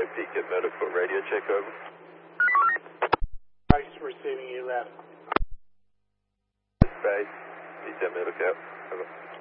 Beacon Medical radio check over. Price receiving 11. Space, Beacon Medical, over.